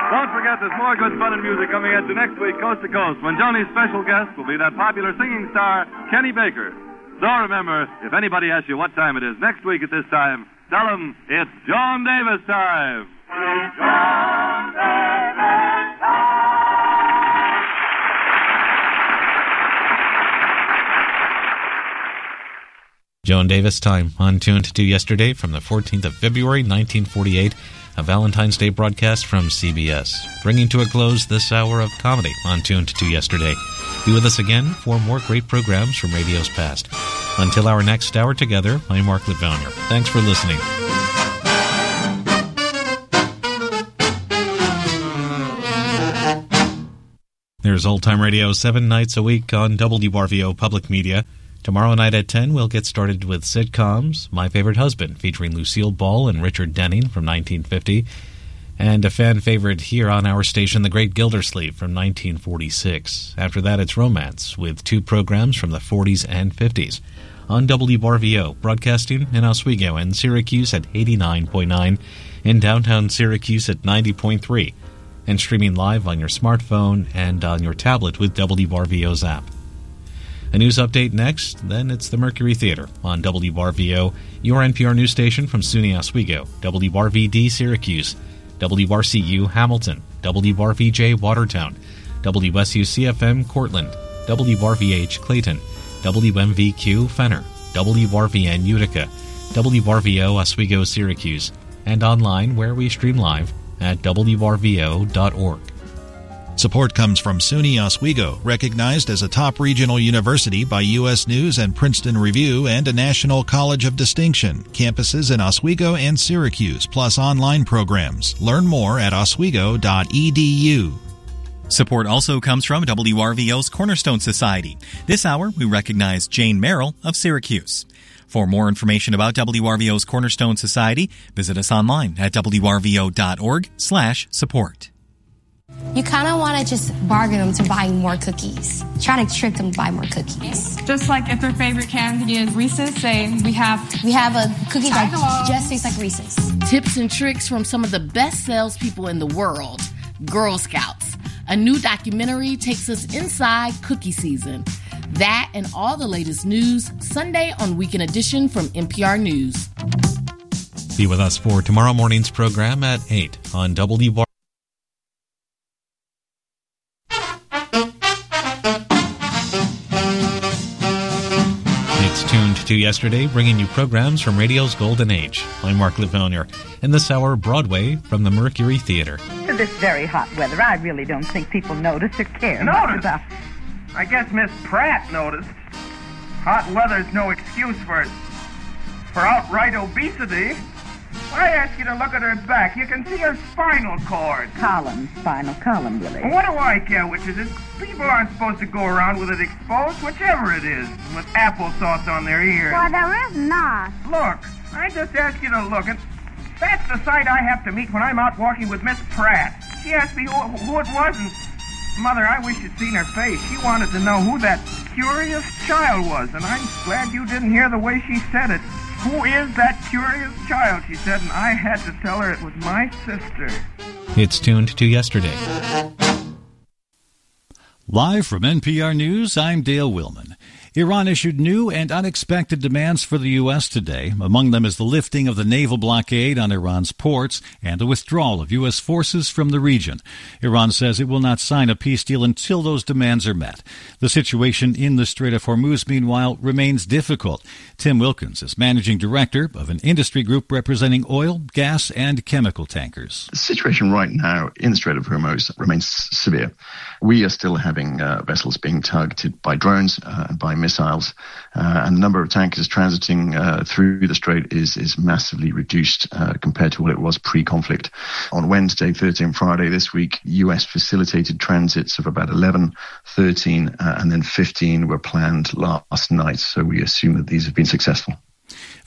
Don't forget there's more good fun and music coming at you next week, Coast to Coast, when Joni's special guest will be that popular singing star, Kenny Baker. So remember, if anybody asks you what time it is next week at this time, tell them it's John Davis time. John Davis time. Joan Davis time on Tune to Yesterday from the 14th of February, 1948. A Valentine's Day broadcast from CBS, bringing to a close this hour of comedy on Tune to Yesterday. Be with us again for more great programs from radio's past. Until our next hour together, I'm Mark Litvauner. Thanks for listening. There's Old Time Radio 7 nights a week on WRVO Public Media. Tomorrow night at 10, we'll get started with sitcoms, My Favorite Husband, featuring Lucille Ball and Richard Denning from 1950, and a fan favorite here on our station, The Great Gildersleeve from 1946. After that, it's romance, with two programs from the 40s and 50s. On WRVO, broadcasting in Oswego and Syracuse at 89.9, in downtown Syracuse at 90.3, and streaming live on your smartphone and on your tablet with WRVO's app. A news update next, then it's the Mercury Theater on WRVO, your NPR news station from SUNY Oswego, WRVD Syracuse, WRCU Hamilton, WRVJ Watertown, WSU-CFM Cortland, WRVH Clayton, WMVQ Fenner, WRVN Utica, WRVO Oswego Syracuse, and online where we stream live at WRVO.org. Support comes from SUNY Oswego, recognized as a top regional university by U.S. News and Princeton Review and a National College of Distinction. Campuses in Oswego and Syracuse, plus online programs. Learn more at oswego.edu. Support also comes from WRVO's Cornerstone Society. This hour, we recognize Jane Merrill of Syracuse. For more information about WRVO's Cornerstone Society, visit us online at wrvo.org/support. You kind of want to just bargain them to buying more cookies. Try to trick them to buy more cookies. Just like if their favorite candy is Reese's, say we have a cookie that just tastes like Reese's. Tips and tricks from some of the best salespeople in the world, Girl Scouts. A new documentary takes us inside cookie season. That and all the latest news, Sunday on Weekend Edition from NPR News. Be with us for tomorrow morning's program at 8 on WRVO. Tuned to Yesterday, bringing you programs from radio's golden age. I'm Mark Litvauner. In this hour, Broadway from the Mercury Theater. In this very hot weather, I really don't think people notice or care much about. I guess Miss Pratt noticed. Hot weather's no excuse for outright obesity. I ask you to look at her back. You can see her spinal cord. Spinal column, Willie. What do I care which it is? People aren't supposed to go around with it exposed, whichever it is, with applesauce on their ears. Why, there is not. Look, I just ask you to look, and that's the sight I have to meet when I'm out walking with Miss Pratt. She asked me who it was, and Mother, I wish you'd seen her face. She wanted to know who that curious child was, and I'm glad you didn't hear the way she said it. Who is that curious child, she said, and I had to tell her it was my sister. It's Tuned to Yesterday. Live from NPR News, I'm Dale Willman. Iran issued new and unexpected demands for the U.S. today. Among them is the lifting of the naval blockade on Iran's ports and the withdrawal of U.S. forces from the region. Iran says it will not sign a peace deal until those demands are met. The situation in the Strait of Hormuz, meanwhile, remains difficult. Tim Wilkins is managing director of an industry group representing oil, gas, and chemical tankers. The situation right now in the Strait of Hormuz remains severe. We are still having vessels being targeted by drones and by missiles, and the number of tankers transiting through the strait is massively reduced compared to what it was pre-conflict. On Wednesday, Thursday, and Friday this week, U.S. facilitated transits of about 11, 13, and then 15 were planned last night, so we assume that these have been successful.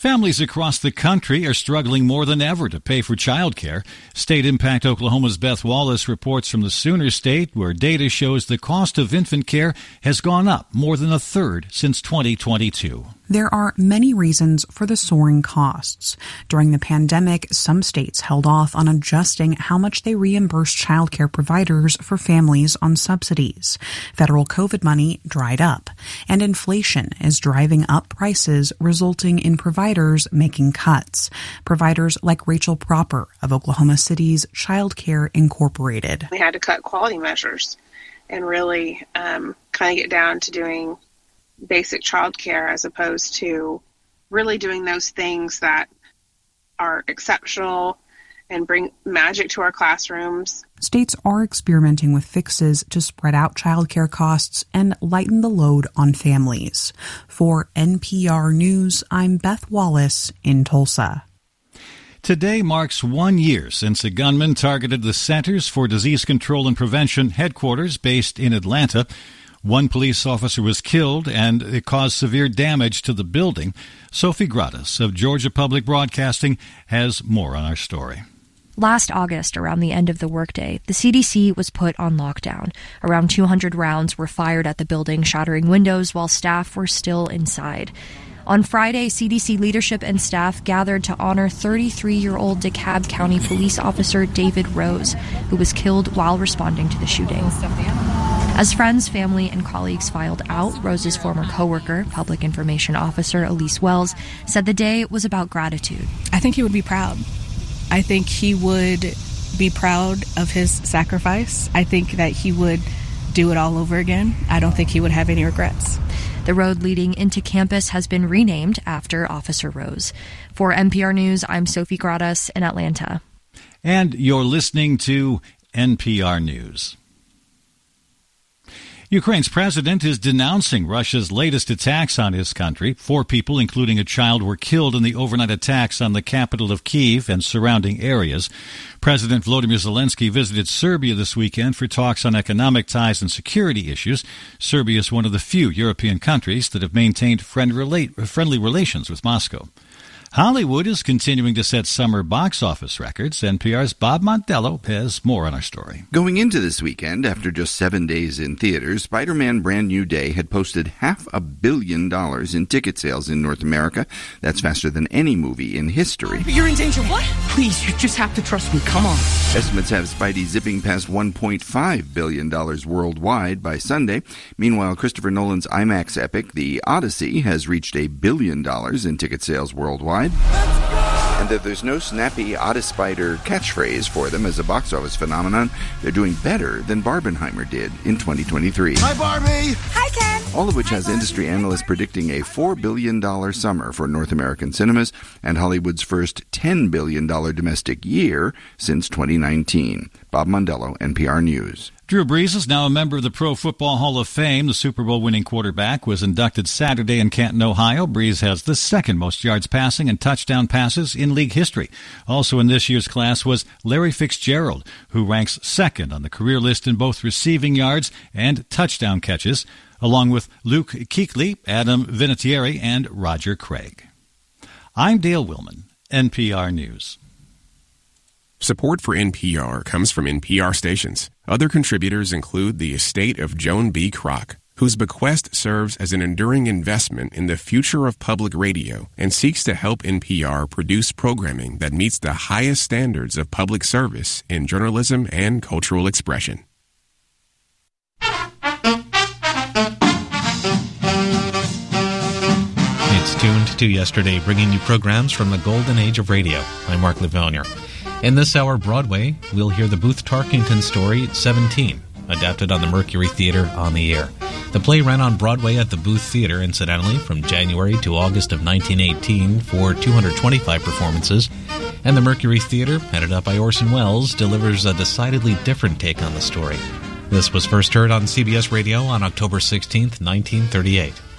Families across the country are struggling more than ever to pay for childcare. State Impact Oklahoma's Beth Wallace reports from the Sooner State, where data shows the cost of infant care has gone up more than a third since 2022. There are many reasons for the soaring costs. During the pandemic, some states held off on adjusting how much they reimburse childcare providers for families on subsidies. Federal COVID money dried up, and inflation is driving up prices, resulting in providers making cuts. Providers like Rachel Proper of Oklahoma City's Child Care Incorporated. We had to cut quality measures and really kind of get down to doing basic child care as opposed to really doing those things that are exceptional and bring magic to our classrooms. States are experimenting with fixes to spread out childcare costs and lighten the load on families. For NPR News, I'm Beth Wallace in Tulsa. Today marks 1 year since a gunman targeted the Centers for Disease Control and Prevention headquarters based in Atlanta. One police officer was killed, and it caused severe damage to the building. Sophie Gradas of Georgia Public Broadcasting has more on our story. Last August, around the end of the workday, the CDC was put on lockdown. Around 200 rounds were fired at the building, shattering windows while staff were still inside. On Friday, CDC leadership and staff gathered to honor 33-year-old DeKalb County police officer David Rose, who was killed while responding to the shooting. As friends, family, and colleagues filed out, Rose's former coworker, public information officer Elise Wells, said the day was about gratitude. I think he would be proud. I think he would be proud of his sacrifice. I think that he would do it all over again. I don't think he would have any regrets. The road leading into campus has been renamed after Officer Rose. For NPR News, I'm Sophie Gradas in Atlanta. And you're listening to NPR News. Ukraine's president is denouncing Russia's latest attacks on his country. 4 people, including a child, were killed in the overnight attacks on the capital of Kyiv and surrounding areas. President Volodymyr Zelensky visited Serbia this weekend for talks on economic ties and security issues. Serbia is one of the few European countries that have maintained friendly relations with Moscow. Hollywood is continuing to set summer box office records. NPR's Bob Montello has more on our story. Going into this weekend, after just 7 days in theaters, Spider-Man Brand New Day had posted $500 million in ticket sales in North America. That's faster than any movie in history. You're in danger. What? Please, you just have to trust me. Come on. Estimates have Spidey zipping past $1.5 billion worldwide by Sunday. Meanwhile, Christopher Nolan's IMAX epic, The Odyssey, has reached $1 billion in ticket sales worldwide. And though there's no snappy Oddispider catchphrase for them as a box office phenomenon, they're doing better than Barbenheimer did in 2023. Hi, Barbie! Hi, Ken! All of which has industry analysts predicting a $4 billion summer for North American cinemas and Hollywood's first $10 billion domestic year since 2019. Bob Mondello, NPR News. Drew Brees is now a member of the Pro Football Hall of Fame. The Super Bowl winning quarterback was inducted Saturday in Canton, Ohio. Brees has the second most yards passing and touchdown passes in league history. Also in this year's class was Larry Fitzgerald, who ranks second on the career list in both receiving yards and touchdown catches, along with Luke Kuechly, Adam Vinatieri, and Roger Craig. I'm Dale Willman, NPR News. Support for NPR comes from NPR stations. Other contributors include the estate of Joan B. Kroc, whose bequest serves as an enduring investment in the future of public radio and seeks to help NPR produce programming that meets the highest standards of public service in journalism and cultural expression. It's tuned to yesterday, bringing you programs from the golden age of radio. I'm Mark Livonia. In this hour, Broadway, we'll hear the Booth Tarkington story, 17, adapted on the Mercury Theater on the air. The play ran on Broadway at the Booth Theater, incidentally, from January to August of 1918 for 225 performances. And the Mercury Theater, headed up by Orson Welles, delivers a decidedly different take on the story. This was first heard on CBS Radio on October 16, 1938.